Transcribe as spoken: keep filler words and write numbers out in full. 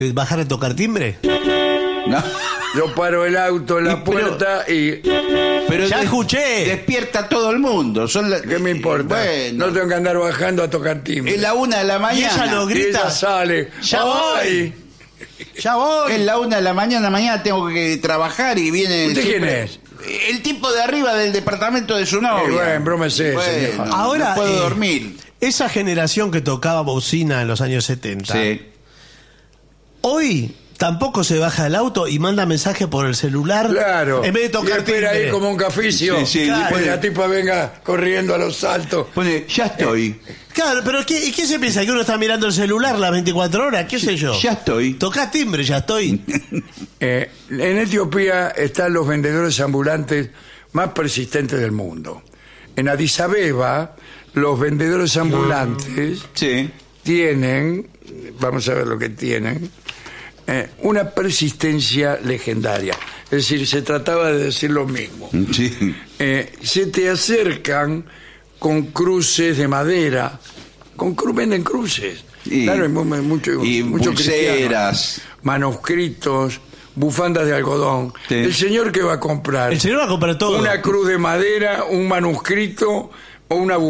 ¿Bajar a tocar timbre? No. Yo paro el auto en la Y, pero- puerta y... Pero Ya des- escuché. Despierta a todo el mundo. Son la- ¿Qué me importa? Bueno, No tengo que andar bajando a tocar timbre. es la una de la Y mañana. ella no Y grita. ella sale. Ya ¡Ay! Ya voy. Es la una de la mañana, mañana tengo que trabajar y viene... ¿Usted quién siempre- es? El tipo de arriba del departamento de su novia. Eh, bueno, broma es esa, Bueno, vieja. Ahora, no puedo eh, dormir. Esa generación que tocaba bocina en los años setenta, Sí. hoy tampoco se baja del auto y manda mensaje por el celular. Claro. En vez de y tocar espera timbre. ahí como un caficio. Sí, sí, Claro. Pues la tipa venga corriendo a los saltos. Pone, ya estoy. Claro, pero ¿qué, ¿y qué se piensa? ¿Que uno está mirando el celular las veinticuatro horas? ¿Qué sé yo? Ya estoy. Tocá timbre, ya estoy. Eh, en Etiopía están los vendedores ambulantes más persistentes del mundo. En Addis Abeba, los vendedores ambulantes Sí. tienen, vamos a ver lo que tienen, eh, una persistencia legendaria. Es decir, se trataba de decir lo mismo. Sí. Eh, se te acercan con cruces de madera, con cru venden cruces. Y- claro, hay mu- mucho, y mucho pulseras. cristiano. Manuscritos, bufandas de algodón. Sí. El señor que va a comprar El señor va a comprar todo. una cruz de madera, un manuscrito o una